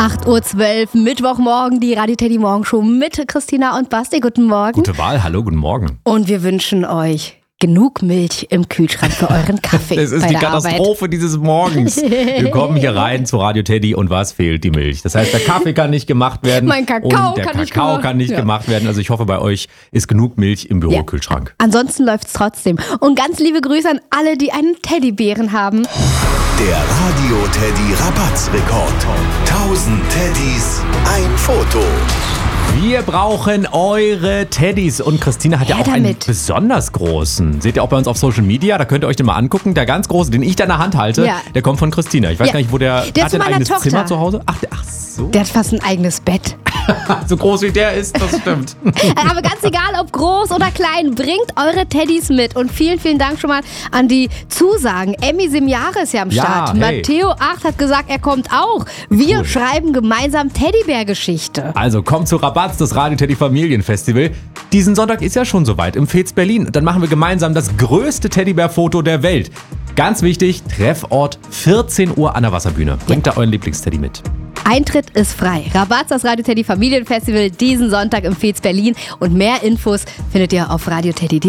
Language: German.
8:12 Uhr, Mittwochmorgen, die Radio Teddy Morgenshow mit Christina und Basti. Guten Morgen. Gute Wahl, hallo, guten Morgen. Und wir wünschen euch genug Milch im Kühlschrank für euren Kaffee. Das ist bei die der Katastrophe dieses Morgens. Wir kommen hier rein zu Radio Teddy und was fehlt? Die Milch. Das heißt, der Kaffee kann nicht gemacht werden. Mein Kakao und der kann Kakao kann nicht gemacht werden. Also ich hoffe, bei euch ist genug Milch im Bürokühlschrank. Ansonsten läuft's trotzdem. Und ganz liebe Grüße an alle, die einen Teddybären haben. Der Radio Teddy Rabattsrekord. 1000 Teddys, ein Foto. Wir brauchen eure Teddys und Christina hat ja auch einen besonders großen. Seht ihr auch bei uns auf Social Media, da könnt ihr euch den mal angucken. Der ganz große, den ich da in der Hand halte, der kommt von Christina. Ich weiß gar nicht, wo der hat ein eigenes Tochter. Zimmer zu Hause? Ach so. Der hat fast ein eigenes Bett. So groß wie der ist, das stimmt. Aber ganz egal, ob groß oder klein, bringt eure Teddys mit. Und vielen, vielen Dank schon mal an die Zusagen. Emmy Semiare ist ja am Start. Hey. Matteo 8 hat gesagt, er kommt auch. Wir schreiben gemeinsam Teddybär-Geschichte. Also kommt zu Rabatz, das Radio Teddy Familienfestival. Diesen Sonntag ist ja schon soweit im Fez Berlin. Dann machen wir gemeinsam das größte Teddybär-Foto der Welt. Ganz wichtig, Treffort 14 Uhr an der Wasserbühne. Bringt da euren Lieblingsteddy mit. Eintritt ist frei. Rabatz, das Radio Teddy Familienfestival diesen Sonntag im Fez Berlin. Und mehr Infos findet ihr auf radioteddy.de.